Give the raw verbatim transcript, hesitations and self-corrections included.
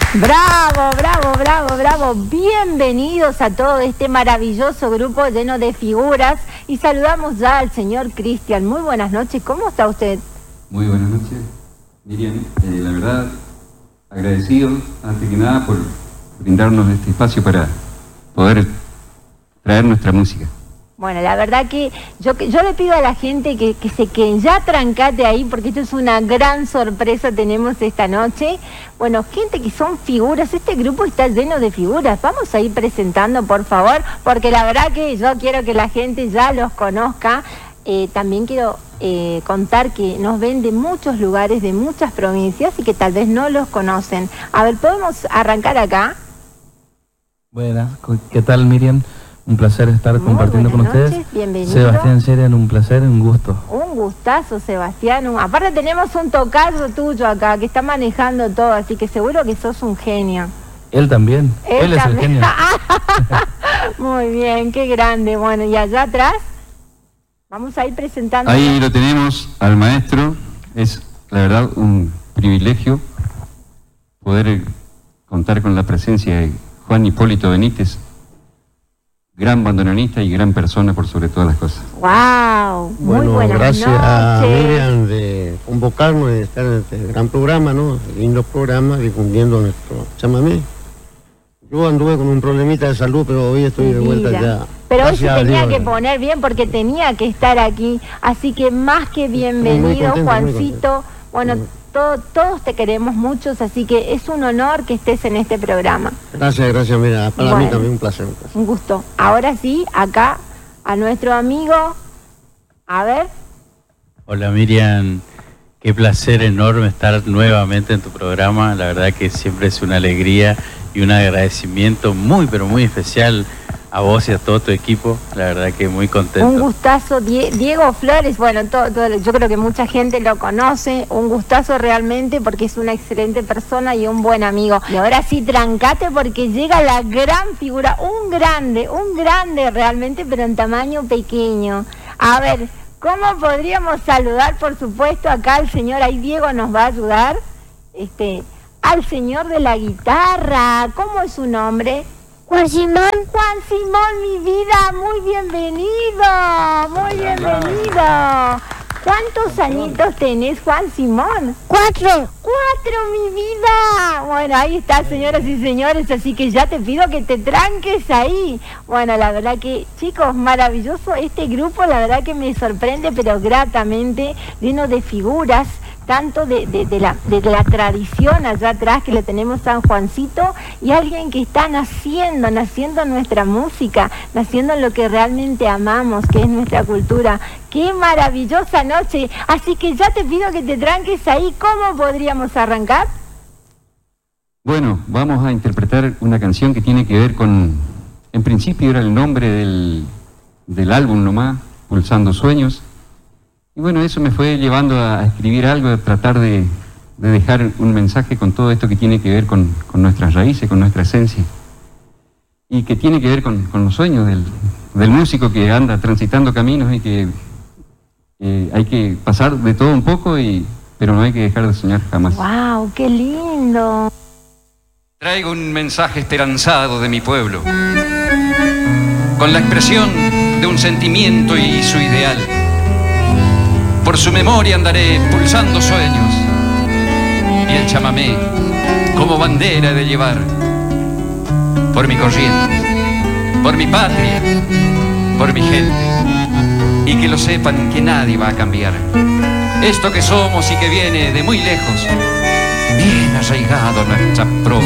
Bravo, bravo, bravo, bravo. Bienvenidos a todo este maravilloso grupo lleno de figuras. Y saludamos ya al señor Cristian. Muy buenas noches. ¿Cómo está usted? Muy buenas noches, Miriam. Eh, la verdad, agradecido, antes que nada, por brindarnos este espacio para poder traer nuestra música. Bueno, la verdad que yo, yo le pido a la gente que, que se queden ya trancate ahí, porque esto es una gran sorpresa tenemos esta noche. Bueno, gente que son figuras, este grupo está lleno de figuras. Vamos a ir presentando, por favor, porque la verdad que yo quiero que la gente ya los conozca. Eh, también quiero eh, contar que nos ven de muchos lugares, de muchas provincias y que tal vez no los conocen. A ver, ¿podemos arrancar acá? Buenas, ¿qué tal, Miriam? Un placer estar Muy compartiendo con noches, ustedes. Bienvenido. Sebastián Sherian, un placer, un gusto. Un gustazo, Sebastián. Un... Aparte tenemos un tocayo tuyo acá que está manejando todo, así que seguro que sos un genio. Él también. Él, Él también. es el genio. Muy bien, qué grande. Bueno, y allá atrás vamos a ir presentando. Ahí lo tenemos al maestro. Es, la verdad, un privilegio poder contar con la presencia de Juan Hipólito Benítez, gran bandoneonista y gran persona por sobre todas las cosas. ¡Wow! Muy bueno, buenas gracias noches. a Miriam de convocarnos y estar en este gran programa, ¿no? Lindo programa, difundiendo nuestro chamamé. Yo anduve con un problemita de salud, pero hoy estoy de vuelta ya. Pero hoy se Gracias a tenía Dios. que poner bien porque tenía que estar aquí. Así que más que bienvenido, contento, Juancito. Bueno, todo, todos te queremos muchos, así que es un honor que estés en este programa. Gracias, gracias, mira, para Bueno, mí también un placer, un placer. Un gusto. Ahora sí, acá, a nuestro amigo, a ver. Hola, Miriam, qué placer enorme estar nuevamente en tu programa. La verdad que siempre es una alegría y un agradecimiento muy, pero muy especial a vos y a todo tu equipo. La verdad que muy contento. Un gustazo, Die- Diego Flores, bueno, todo, todo- yo creo que mucha gente lo conoce, un gustazo realmente porque es una excelente persona y un buen amigo. Y ahora sí, trancate porque llega la gran figura, un grande, un grande realmente, pero en tamaño pequeño. A ver, ¿cómo podríamos saludar, por supuesto, acá al señor, ahí Diego nos va a ayudar, este, al señor de la guitarra? ¿Cómo es su nombre? Juan Simón. Juan Simón, mi vida, muy bienvenido, muy bienvenido. ¿Cuántos añitos tenés, Juan Simón? Cuatro. Cuatro, mi vida. Bueno, ahí está, señoras y señores, así que ya te pido que te tranques ahí. Bueno, la verdad que, chicos, maravilloso este grupo, la verdad que me sorprende, pero gratamente, lleno de figuras, tanto de, de, de, la, de la tradición allá atrás que le tenemos San Juancito y alguien que está naciendo, naciendo nuestra música, naciendo lo que realmente amamos, que es nuestra cultura. ¡Qué maravillosa noche! Así que ya te pido que te tranques ahí. ¿Cómo podríamos arrancar? Bueno, vamos a interpretar una canción que tiene que ver con, en principio era el nombre del, del álbum nomás, Pulsando Sueños. Y bueno, eso me fue llevando a escribir algo, a tratar de, de dejar un mensaje con todo esto que tiene que ver con, con nuestras raíces, con nuestra esencia. Y que tiene que ver con, con los sueños del, del músico que anda transitando caminos y que eh, hay que pasar de todo un poco, y, pero no hay que dejar de soñar jamás. ¡Wow! ¡Qué lindo! Traigo un mensaje esperanzado de mi pueblo, con la expresión de un sentimiento y su ideal. Por su memoria andaré pulsando sueños, y el chamamé como bandera de llevar. Por mi corriente, por mi patria, por mi gente, y que lo sepan que nadie va a cambiar. Esto que somos y que viene de muy lejos, bien arraigado a nuestra provincia.